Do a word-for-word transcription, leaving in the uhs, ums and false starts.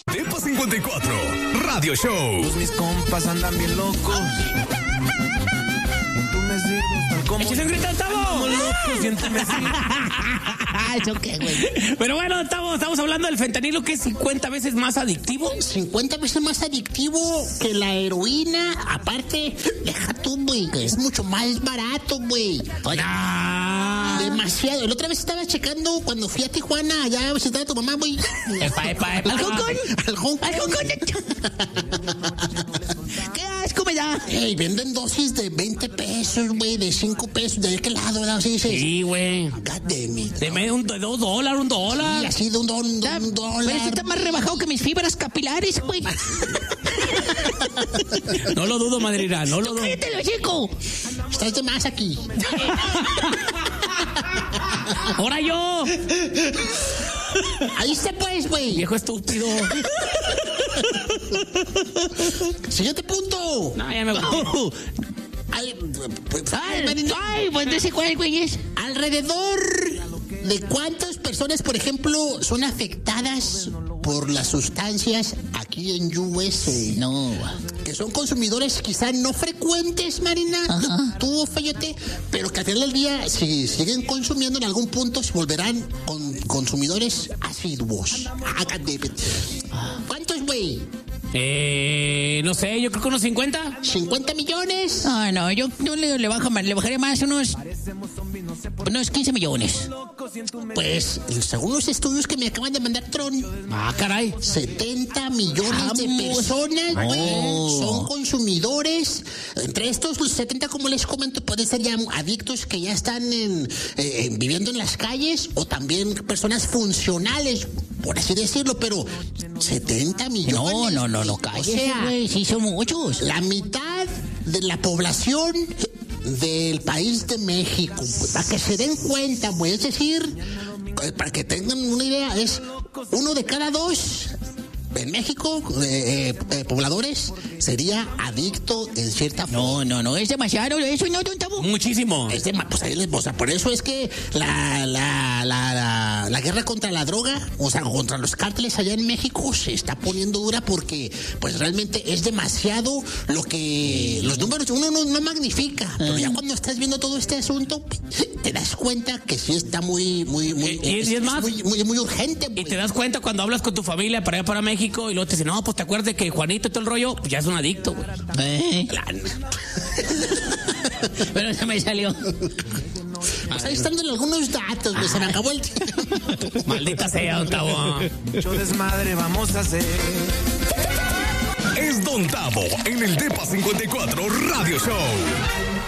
Depa cincuenta y cuatro, Radio Show. Todos mis compas andan bien locos. Tú me sirves tal como... ¡Échese un grito, Tavo! Locos, siénteme así. ¿Eso qué, güey? Pero bueno, estamos, estamos hablando del fentanilo, que es cincuenta veces más adictivo. cincuenta veces más adictivo que la heroína. Aparte, deja tú, güey, que es mucho más barato, güey. Ah. Demasiado. La otra vez estaba checando cuando fui a Tijuana, allá a visitar a tu mamá, güey. Epa, epa, epa. ¿Al Hong Kong? ¿Al Hong Kong? ¡Al Hong Kong! ¡Qué asco me da! Ey, venden dosis de veinte pesos, güey, de cinco pesos. ¿De qué lado, verdad? Sí, sí. Sí, güey. God damn it. De medio un, de dos dólares, un dólar. Sí, así de un, don, un Pero dólar. eso está más rebajado que mis fibras capilares, güey. No lo dudo, madrina, no lo dudo. ¡Cállate, lo chico! Estás de más aquí. ¡Ahora yo! Ahí está, pues, güey. Viejo estúpido. Siguiente punto. No, ya me gustó. Ay, pues, ¡Ay, ay, pues no sé cuál, güey, es! alrededor de cuántas personas, por ejemplo, son afectadas por las sustancias aquí en U S A. No, Que son consumidores quizá no frecuentes, Marina, Ajá. tú, Feyote, pero que al final del día, si siguen consumiendo en algún punto, se volverán con, consumidores asiduos. ¿Cuántos, güey? Eh, no sé, yo creo que unos cincuenta. ¿cincuenta millones? Ah, no, yo no le, le, bajo más, le bajaré más unos... unos quince millones. Pues, según los estudios que me acaban de mandar Tron, Ah, caray. setenta millones de Vamos. personas, güey, Oh. son consumidores. Entre estos, los setenta, como les comento, pueden ser ya adictos que ya están en, eh, en- viviendo en las calles, o también personas funcionales, por así decirlo, pero setenta millones. No, no, no, no, O cállese, sea, güey, sí son muchos. la mitad de la población del país de México, para que se den cuenta, güey, es decir, eh, para que tengan una idea, es uno de cada dos en México, eh, eh, eh, pobladores, sería adicto en cierta forma. No, no, no, es demasiado, eso no, don Tavo. Muchísimo. Es de, pues ahí les- o sea, por eso es que la, la, la, la, la guerra contra la droga, o sea, contra los cárteles allá en México se está poniendo dura porque pues realmente es demasiado lo que los números uno no, no magnifica, pero ya cuando estás viendo todo este asunto te das cuenta que sí está muy muy muy Y- y es más, muy, muy, muy urgente. Y güey. te das cuenta cuando hablas con tu familia para allá para México y luego te dicen, no, pues te acuerdas de que Juanito y todo el rollo, pues ya es un adicto, güey. Eh, pero se me salió. Pues ahí están algunos datos, güey, se me acabó el tiempo. Maldita sea, don Tavo. Mucho desmadre vamos a hacer. Es Don Tavo en el Depa cincuenta y cuatro Radio Show.